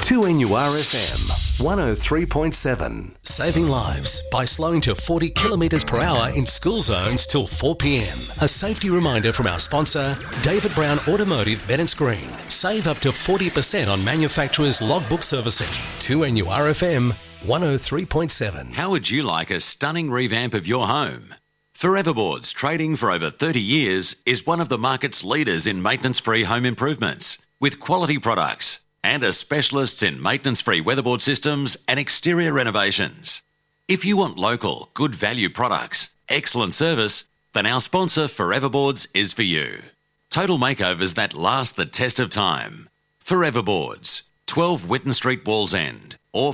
2NURFM 103.7. Saving lives by slowing to 40 kilometres per hour in school zones till 4 p.m. A safety reminder from our sponsor, David Brown Automotive Bennetts Green. Save up to 40% on manufacturers' logbook servicing. 2NURFM 103.7. How would you like a stunning revamp of your home? Forever Boards, trading for over 30 years, is one of the market's leaders in maintenance-free home improvements, with quality products and are specialists in maintenance-free weatherboard systems and exterior renovations. If you want local, good value products, excellent service, then our sponsor Forever Boards is for you. Total makeovers that last the test of time. Forever Boards, 12 Whitton Street, Wallsend, or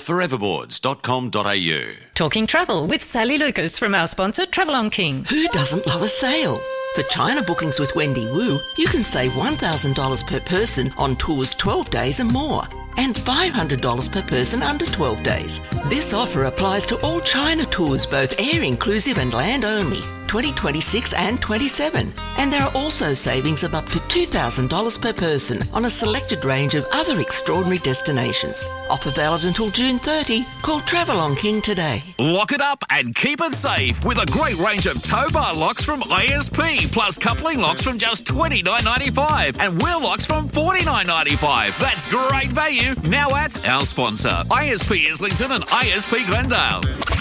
foreverboards.com.au. Talking travel with Sally Lucas from our sponsor Travel on King. Who doesn't love a sale? For China bookings with Wendy Wu, you can save $1,000 per person on tours 12 days and more, and $500 per person under 12 days. This offer applies to all China tours, both air inclusive and land only, 2026 and 27. And there are also savings of up to $2,000 per person on a selected range of other extraordinary destinations. Offer valid until June 30. Call Travel on King today. Lock it up and keep it safe with a great range of tow bar locks from ISP, plus coupling locks from just $29.95 and wheel locks from $49.95. That's great value now at our sponsor, ISP Islington and ISP Glendale.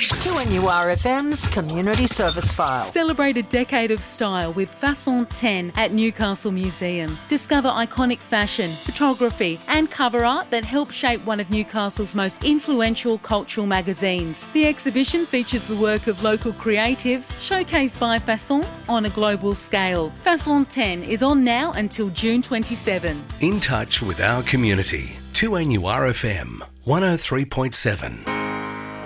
2NURFM's Community Service File. Celebrate a decade of style with Façon 10 at Newcastle Museum. Discover iconic fashion, photography and cover art that helped shape one of Newcastle's most influential cultural magazines. The exhibition features the work of local creatives showcased by Façon on a global scale. Façon 10 is on now until June 27. In touch with our community. 2NURFM 103.7.